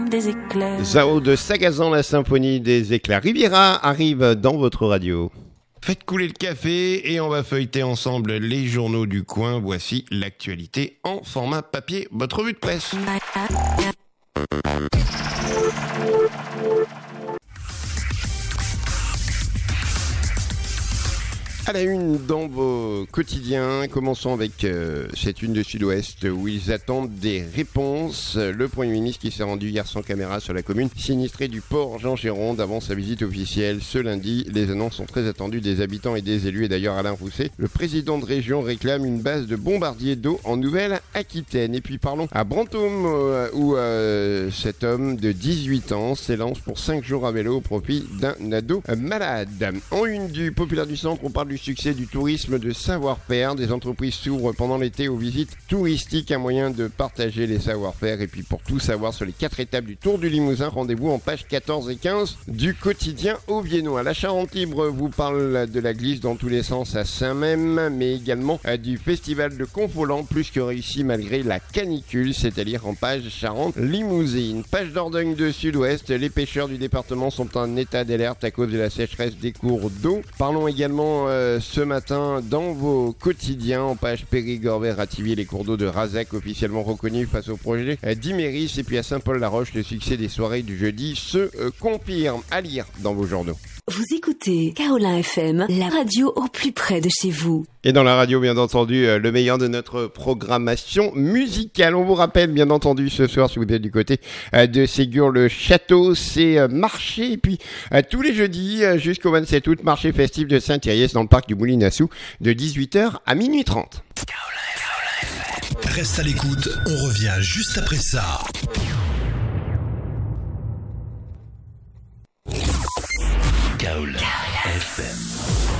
des éclairs. Zao de Sagazan, la symphonie des éclairs. Riviera arrive dans votre radio. Faites couler le café et on va feuilleter ensemble les journaux du coin. Voici l'actualité en format papier, votre revue de presse. À la une dans vos quotidiens, commençons avec cette une de Sud-Ouest où ils attendent des réponses. Le Premier ministre qui s'est rendu hier sans caméra sur la commune sinistrée du port Jean-Géronde avant sa visite officielle ce lundi. Les annonces sont très attendues des habitants et des élus et d'ailleurs Alain Rousset, le président de région, réclame une base de bombardiers d'eau en Nouvelle-Aquitaine. Et puis parlons à Brantôme où cet homme de 18 ans s'élance pour 5 jours à vélo au profit d'un ado malade. En une du Populaire du Centre, on parle du succès du tourisme de savoir-faire. Des entreprises s'ouvrent pendant l'été aux visites touristiques, un moyen de partager les savoir-faire. Et puis pour tout savoir sur les 4 étapes du Tour du Limousin, rendez-vous en pages 14 et 15 du quotidien Auviennois. La Charente-Libre vous parle de la glisse dans tous les sens à Saint-Même, mais également du festival de Confolens, plus que réussi malgré la canicule, c'est-à-dire en page Charente-Limousine. Page Dordogne de Sud-Ouest, les pêcheurs du département sont en état d'alerte à cause de la sécheresse des cours d'eau. Parlons également ce matin dans vos quotidiens en page Périgord-Rativier, les cours d'eau de Razac officiellement reconnus face au projet d'Iméris. Et puis à Saint-Paul-la-Roche, le succès des soirées du jeudi se confirme. À lire dans vos journaux. Vous écoutez Kaolin FM, la radio au plus près de chez vous. Et dans la radio, bien entendu, le meilleur de notre programmation musicale. On vous rappelle, bien entendu, ce soir, si vous êtes du côté de Ségur-le-Château, c'est marché. Et puis, tous les jeudis, jusqu'au 27 août, marché festif de Saint-Thériès dans le parc du Moulin-à-Sous, de 18h à minuit 30. Reste à l'écoute, on revient juste après ça. Kaolin FM.